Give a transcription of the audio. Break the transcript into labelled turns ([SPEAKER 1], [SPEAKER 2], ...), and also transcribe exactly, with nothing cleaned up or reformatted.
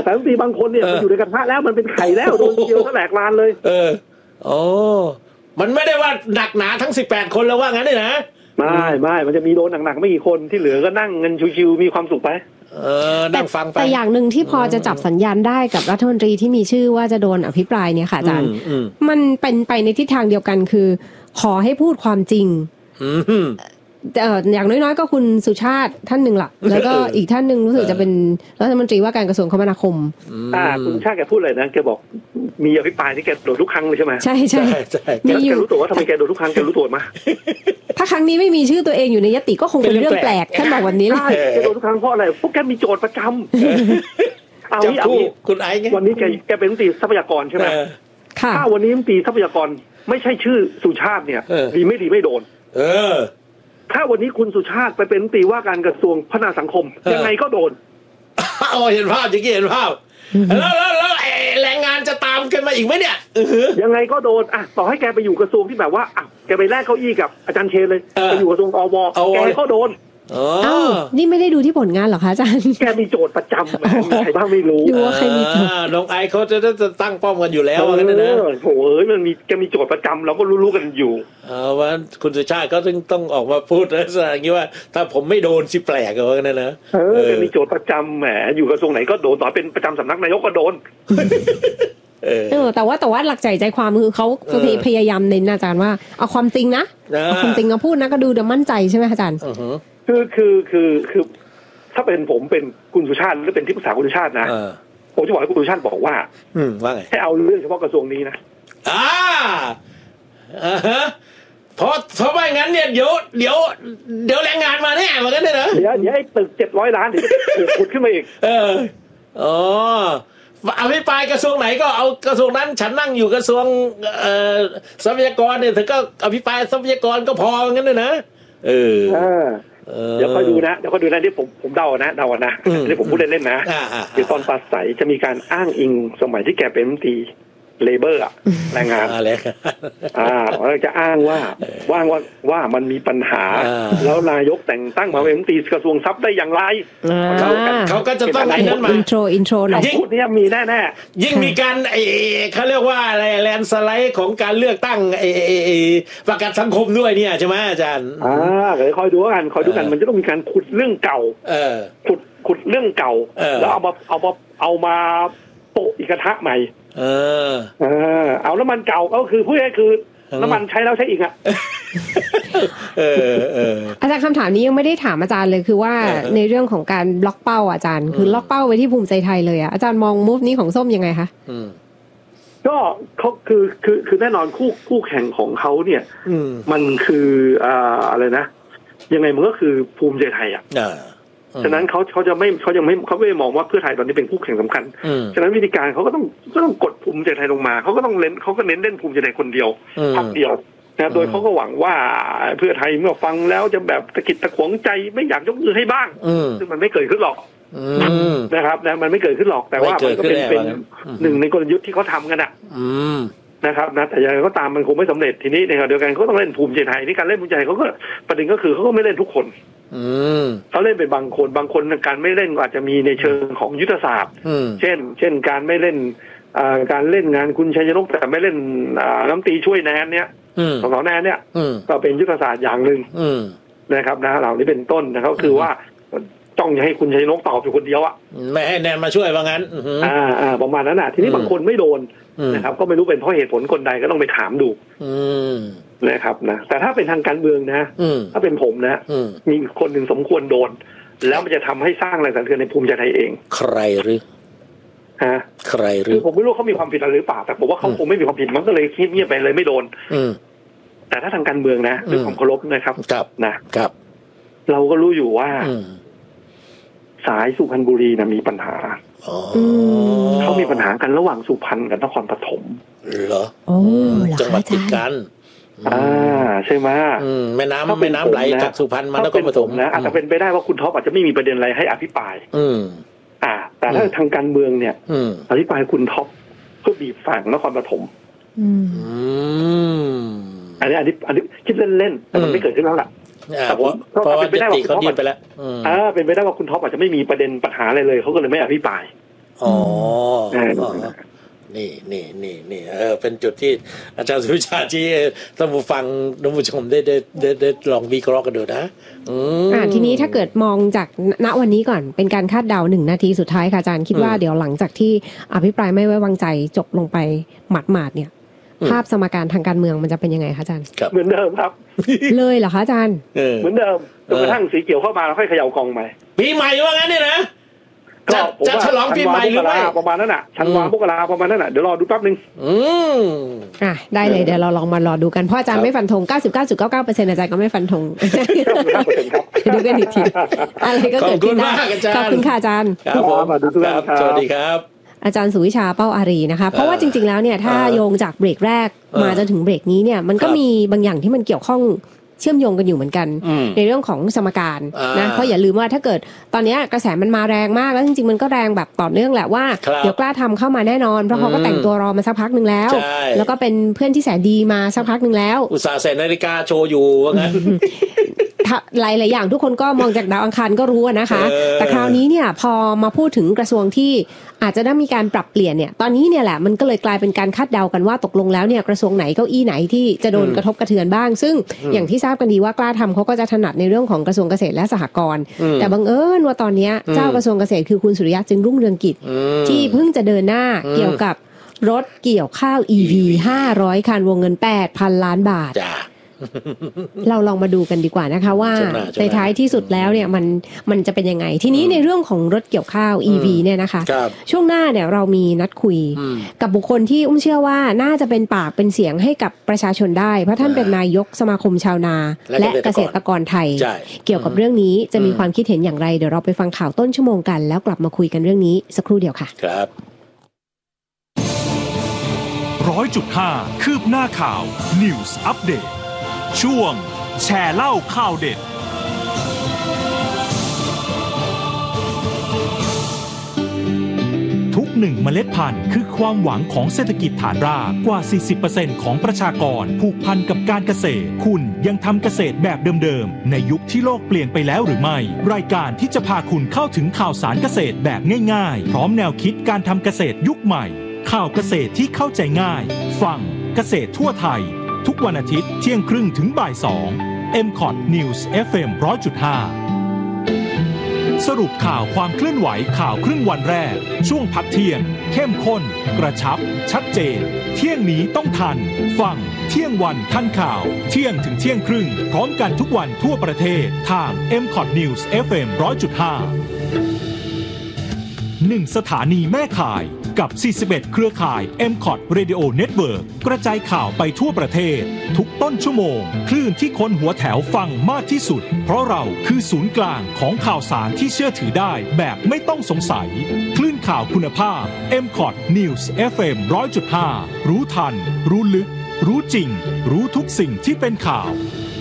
[SPEAKER 1] แต่บางทีบางคนเนี่ยมันอยู่ในกระทะแล้วมันเป็นไข่แล้วโดนเจียวแหลกลานเลย
[SPEAKER 2] เออโอ้มันไม่ได้ว่าหนักหนาทั้งสิบแปดคนแล้วว่างั้นเลยนะ
[SPEAKER 1] ไม่ไม่มันจะมีโดนหนักๆไม่กี่คนที่เหลือก็นั่งเงินชิวๆมีความสุขไป
[SPEAKER 2] เออนั่งฟังไป
[SPEAKER 3] แต่อย่างหนึ่งที่พอจะจับสัญญาณได้กับรัฐมนตรีที่มีชื่อว่าจะโดนอภิปรายเนี่ยค่ะอาจารย์มันเป็นไปในทิศทางเดียวกันคือขอให้พูดความจริงอย่างน้อยๆก็คุณสุชาติท่านหนึ่งล่ะแล้วก็อีกท่านหนึ่งรู้สึกจะเป็นรัฐมนตรีว่าการกระทรวงคมนาคม
[SPEAKER 1] อ่าคุณชาติแกพูดเลยนะแกบอกมีอภิปรายที่แกโดนทุกครั้งเลยใช่ไหม
[SPEAKER 3] ใช่ใช่
[SPEAKER 1] แกรู้ตัวว่าทำไมแกโดนทุกครั้งแกรู้ตัวมา
[SPEAKER 3] ถ้าครั้งนี้ไม่มีชื่อตัวเองอยู่ในยติก็คงเป็นเรื่องแปลกท่านบอกวันนี้เลย
[SPEAKER 1] แกโดนทุกครั้งเพราะอะไรพวกแกมีโจทย์ประจำเอาที่เอา
[SPEAKER 2] คุณไอ้
[SPEAKER 1] วันนี้แกแกเป็นรัฐมนตรีทรัพยากรใช่ไหมถ้าวันนี้รัฐมนตรีทรัพยากรไม่ใช่ชื่อสุชาติเนี่ยดีไม่ดีไม่โดน
[SPEAKER 2] เออ
[SPEAKER 1] ถ้าวันนี้คุณสุชาติไปเป็นรัฐมนตรีว่าการกระทรวงพัฒนาสังคมยังไงก็โดน
[SPEAKER 2] อ๋อเห็นภาพจริงๆเห็นภาพแล้วแล้วแล้วแรงงานจะตามกันมาอีกไหมเนี่ย
[SPEAKER 1] ยังไงก็โดนอ่ะต่อให้แกไปอยู่กระทรวงที่แบบว่าอ่ะแกไปแลกเก้าอี้กับอาจารย์เชนเลยไปอยู่กระทรวงอวแกก็โดน
[SPEAKER 3] อ้าวนี่ไม่ได้ดูที่ผลงานหรอคะอาจารย์
[SPEAKER 1] แกมีโจทย์ประจำแบบใครบ้างไม่รู้
[SPEAKER 3] ดูว่าใครมีโจทย์
[SPEAKER 2] น้องไอเขาจะจะตั้งป้อมกันอยู่แล้วว่างั้นนะ
[SPEAKER 1] โอ้ยมันมีแกมีโจทย์ประจำเราก็รู้ๆกันอยู่
[SPEAKER 2] เออว่าคุณสุชาติเขาต้องต้องออกมาพูดลักษณะอย่างนี้ว่าถ้าผมไม่โดนสิแปลกว่างั้นนะ
[SPEAKER 1] เออแกมีโจทย์ประจำแหมอยู่กระทรวงไหนก็โดนต่อเป็นประจำสำนักนายกก็โดน
[SPEAKER 3] เออแต่ว่าแต่ว่าหลักใจใจความคือเขาพยายามเน้นอาจารย์ว่าเอาความจริงนะเอาความจริงมาพูดนะก็ดูเดี๋ยวมั่นใจใช่ไหมอาจารย์
[SPEAKER 1] คือคือคือคือถ้าเป็นผมเป็นคุณสุชาติหรือเป็นที่ปรึกษาคุณสุชาตินะผมจะบอกให้คุณสุชาติบอกว่า
[SPEAKER 2] อืมว่าไง
[SPEAKER 1] ให้เอาเรื่องเฉพาะกระทรวงนี้นะ
[SPEAKER 2] อ่าอ่าฮะเพราะเพราะว่างั้นเนี่ยเดี๋ยวเดี๋ยวเดี๋ยวแรงงานมาแน่เหมือนกันเลยเหรอ
[SPEAKER 1] เดี๋ยวเดี๋ยวไอ้ตึกเจ็ดร้อยล้านเดี๋ยวถูกขุดขึ้นมาอีก
[SPEAKER 2] เอออ๋ออภิปรายกระทรวงไหนก็เอากระทรวงนั้นฉันนั่งอยู่กระทรวงเอ่อทรัพยากรเนี่ยเธอก็อภิปรายทรัพยากรก็พองั้นเลยนะเออ
[SPEAKER 1] เดี๋ยวคอยดูนะเดี๋ยวคอยดูนะที่ผมผมเดานะเดานะที่ผมพูดเล่นๆนะเดี๋ยวตอนปราศัยจะมีการอ้างอิงสมัยที่แกเป็นรัฐมนตรีเลเบอร์อะแรงงาน
[SPEAKER 2] อะไร
[SPEAKER 1] อ่าเราจะอ้างว่าว่าว่าว่ามันมีปัญหาแล้วนายกแต่งตั้งมาเป็นรัฐมนตรีกระทรวงทรัพย์ได้อย่างไร
[SPEAKER 2] เขาก็จะต้องไอ้นั่นมา
[SPEAKER 3] อินโทรอินโทรหน่อย
[SPEAKER 1] ยิ่งนี้มีแน่แน่
[SPEAKER 2] ยิ่งมีการไอ้เขาเรียกว่าอะไรแลนสไลด์ของการเลือกตั้งไอ้ประกันสังคมด้วยเนี่ยใช่ไหมอาจารย์
[SPEAKER 1] อ่าเดี๋ยวคอยดูกันคอยดูกันมันจะต้องมีการขุดเรื่องเก่าขุดขุดเรื่องเก่าแล้วเอามาเอามาเอามาโปะอีกกระทะใหม่
[SPEAKER 2] เออ
[SPEAKER 1] เออเอาน้ำมันเก่าก็คือพูดง่ายๆคือน้ำมันใช้แล้วใช้อีกอ่ะ
[SPEAKER 2] เออเออ
[SPEAKER 3] อาจารย์คำถามนี้ยังไม่ได้ถามอาจารย์เลยคือว่าในเรื่องของการล็อกเป้าอาจารย์คือล็อกเป้าไว้ที่ภูมิใจไทยเลยอ่ะอาจารย์มองมูฟนี้ของส้มยังไงคะ
[SPEAKER 1] ก็เขาคือคือคือแน่นอนคู่คู่แข่งของเขาเนี่ยมันคืออ่าอะไรนะยังไงมันก็คือภูมิใจไทยอ่ะฉะนั้นเขาเขาจะไม่เขายังไม่เขาไม่มองว่าเพื่อไทยตอนนี้เป็นคู่แข่งสำคัญฉะนั้นวิธีการเขาก็ต้องก็ต้องกดภูมิใจไทยลงมาเขาก็ต้องเน้นเขาก็เน้นเล่นภูมิใจไทยคนเดียวพรรคเดียวนะโดยเขาก็หวังว่าเพื่อไทยเมื่อฟังแล้วจะแบบตะกิดตะขวงใจไม่อยากยกมือให้บ้างซึ่งมันไม่เกิดขึ้นหรอกนะครับนะมันไม่เกิดขึ้นหรอกแต่ว่ามันก็เป็นเป็นหนึ่งในกลยุทธ์ที่เขาทำกันอ่ะนะครับนะแต่ยังไงก็ตามมันคงไม่สำเร็จทีนี้ในขณะเดียวกันเขาต้องเล่นภูมิใจไทยนี่การเล่นภูมิใจไทยเขาก็ประเด็นก็คือเขาก็ไม่เล่นทุกคนเขาเล่นเป็นบางคนบางคนการไม่เล่นอาจจะมีในเชิงของยุทธศาสตร์เช่นเช่นการไม่เล่นการเล่นงานคุณชัยนกแต่ไม่เล่นน้ำตีช่วยแนนเนี่ยของเขาแนนเนี่ยก็เป็นยุทธศาสตร์อย่างหนึ่งนะครับนะเหล่านี้เป็นต้นนะครับคือว่าจ้องจะให้คุณชัยนกตอบอยู่คนเดียวอ่ะ
[SPEAKER 2] ไม่ให้แนนมาช่วยว่างั้น
[SPEAKER 1] อ่าอ่าประมาณนั้นอ่ะทีนี้บางคนไม่โดนนะครับก็ไม่รู้เป็นเพราะเหตุผลคนใดก็ต้องไปถามดูนะครับนะแต่ถ้าเป็นทางการเมืองนะถ้าเป็นผมนะมีคนหนึ่งสมควรโดนแล้วมันจะทำให้สร้างแรงสั่นสะเทือนในภูมิใจไทยเอง
[SPEAKER 2] ใครหรือ
[SPEAKER 1] ฮะ
[SPEAKER 2] ใครหรือ
[SPEAKER 1] คือผมไม่รู้เขามีความผิดอะไรหรือเปล่าแต่ผมว่าเขาคงไม่มีความผิดมันก็เลยเงียบๆไปเลยไม่โดนแต่ถ้าทางการเมืองนะด้วยความเคารพนะครับ
[SPEAKER 2] นะครับ
[SPEAKER 1] เราก็รู้อยู่ว่าสายสุพรรณบุรีนะมีปัญหาเขามีปัญหากันระหว่างสุพรรณกับนครปฐม
[SPEAKER 2] เหรอจังหวัดติดกัน
[SPEAKER 1] อ่าใช่ไหม
[SPEAKER 2] แม่น้ำแม่น้ำไหลจากสุพรรณมานครปฐม
[SPEAKER 1] นะอาจจะเป็นไปได้ว่าคุณท็อปอาจจะไม่มีประเด็นอะไรให้อภิปรายอ่าแต่ถ้าทางการเมืองเนี่ยอภิปรายคุณท็อปก็บีบฝั่งนครปฐมอันนี้อันนี้อันนี้คิดเล่นๆแต่มันไม่เกิดขึ้นแล้วล่ะ
[SPEAKER 2] แต่ว่าก็เป็นไปได้ว่าคุณท็อปไปแล้ว
[SPEAKER 1] อ่าเป็นไปได้ว่าคุณท็อปอาจจะไม่มีประเด็นปัญหาอะไรเลยเขาก็เลยไม่อภิปราย
[SPEAKER 2] อ๋อนี่นี่นี่นี่เออเป็นจุดที่อาจารย์สุวิชาชี้ท่านผู้ฟังท่านผู้ชมได้ได้ได้ได้ลองวิเคราะห์กันดูนะอืม
[SPEAKER 3] อ่าทีนี้ถ้าเกิดมองจากณวันนี้ก่อนเป็นการคาดเดาหนึ่งนาทีสุดท้ายค่ะอาจารย์คิดว่าเดี๋ยวหลังจากที่อภิปรายไม่ไว้วางใจจบลงไปหมาดๆเนี่ยภาพสมการทางการเมืองมันจะเป็นยังไงคะอาจารย์
[SPEAKER 1] เหมือนเดิมครับ
[SPEAKER 3] เลยเหรอคะอาจารย์
[SPEAKER 1] เหมือนเดิมจนกระทั่งสีเขียวเข้ามาแล้วค่อยเขย่ากองใหม่
[SPEAKER 2] ปีใหม่ว่างั้นเนี่ยนะจะจะฉลองปีใหม่หรือไม่
[SPEAKER 1] ประมาณนั้นน่ะธันวาคมมกราประมาณนั้นน่ะเดี๋ยวรอดูแป๊บนึง
[SPEAKER 2] อืม
[SPEAKER 3] อ่ะได้เลยเดี๋ยวเราลองมารอดูกันเพราะอาจารย์ไม่ฟันธง เก้าสิบเก้าจุดเก้าเก้าเปอร์เซ็นต์ อาจารย์ก็ไม่ฟันธงดูกันอีกทีอะไรก็เกิดขึ้นได้ขอบคุณค่ะอาจารย์
[SPEAKER 2] ครับผมสวัสดีครับ
[SPEAKER 3] อาจารย์สุวิชาเป้าอารีนะคะเพราะว่าจริงๆแล้วเนี่ยถ้าโยงจากเบรกแรกมาจนถึงเบรกนี้เนี่ยมันก็มีบางอย่างที่มันเกี่ยวข้องเชื่อมโยงกันอยู่เหมือนกันในเรื่องของสมการนะเพราะอย่าลืมว่าถ้าเกิดตอนนี้กระแสมันมาแรงมากแล้วจริงๆมันก็แรงแบบต่อเนื่องแหละว่าเดี๋ยวกล้าทำเข้ามาแน่นอนเพราะเขาก็แต่งตัวรอมาสักพักนึงแล้วแล้วก็เป็นเพื่อนที่แสนดีมาสักพักนึงแล้ว
[SPEAKER 2] อุตส่าห์ใส่นาฬิกาโชว์อยู่ว่างั้น
[SPEAKER 3] หลายๆอย่างทุกคนก็มองจากดาวอังคารก็รู้นะคะแต่คราวนี้เนี่ยพอมาพูดถึงกระทรวงที่อาจจะได้มีการปรับเปลี่ยนเนี่ยตอนนี้เนี่ยแหละมันก็เลยกลายเป็นการคาดเดากันว่าตกลงแล้วเนี่ยกระทรวงไหนเก้าอี้ไหนที่จะโดนกระทบกระเทือนบ้างซึ่งอย่างที่ทราบกันดีว่ากล้าทำเขาก็จะถนัดในเรื่องของกระทรวงเกษตรและสหกรณ์แต่บังเอิญว่าตอนนี้เจ้ากระทรวงเกษตรคือคุณสุริยะจึงรุ่งเรืองกิจที่เพิ่งจะเดินหน้าเกี่ยวกับรถเกี่ยวข้าว อี วี ห้าร้อยคันวงเงิน แปดพัน ล้านบาทเราลองมาดูกันดีกว่านะคะว่าในท้ายที่สุดแล้วเนี่ยมันมันจะเป็นยังไงทีนี้ในเรื่องของรถเกี่ยวข้าว อี วี เนี่ยนะคะช่วงหน้าเนี่ยเรามีนัดคุยกับบุคคลที่อุ้มเชื่อว่าน่าจะเป็นปากเป็นเสียงให้กับประชาชนได้เพราะท่านเป็นนายกสมาคมชาวนาและเกษตรกรไทยเกี่ยวกับเรื่องนี้จะมีความคิดเห็นอย่างไรเดี๋ยวเราไปฟังข่าวต้นชั่วโมงกันแล้วกลับมาคุยกันเรื่องนี้สักครู่เดียวค่ะ
[SPEAKER 2] ครับ
[SPEAKER 4] ร้อยจุดห้าคืบหน้าข่าว News Updateช่วงแชร์เล่าข่าวเด็ดทุกหนึ่งเมล็ดพันธุ์คือความหวังของเศรษฐกิจฐานรากกว่า สี่สิบเปอร์เซ็นต์ ของประชากรผูกพันกับการเกษตรคุณยังทำเกษตรแบบเดิมๆในยุคที่โลกเปลี่ยนไปแล้วหรือไม่รายการที่จะพาคุณเข้าถึงข่าวสารเกษตรแบบง่ายๆพร้อมแนวคิดการทำเกษตรยุคใหม่ข่าวเกษตรที่เข้าใจง่ายฟังเกษตรทั่วไทยทุกวันอาทิตย์เที่ยงครึ่งถึงบ่ายสอง เอ็ม คอท News เอฟ เอ็ม หนึ่งร้อยจุดห้า สรุปข่าวความเคลื่อนไหวข่าวครึ่งวันแรกช่วงพักเที่ยงเข้มข้นกระชับชัดเจนเที่ยงนี้ต้องทันฟังเที่ยงวันทันข่าวเที่ยงถึงเที่ยงครึ่งพร้อมกันทุกวันทั่วประเทศทาง เอ็ม คอท News เอฟ เอ็ม หนึ่งร้อยจุดห้า หนึ่งสถานีแม่ข่ายกับสี่สิบเอ็ดเครือข่าย เอ็ม คอท Radio Network กระจายข่าวไปทั่วประเทศทุกต้นชั่วโมงคลื่นที่คนหัวแถวฟังมากที่สุดเพราะเราคือศูนย์กลางของข่าวสารที่เชื่อถือได้แบบไม่ต้องสงสัยคลื่นข่าวคุณภาพ เอ็ม คอท News เอฟ เอ็ม หนึ่งร้อยจุดห้า รู้ทันรู้ลึกรู้จริงรู้ทุกสิ่งที่เป็นข่าว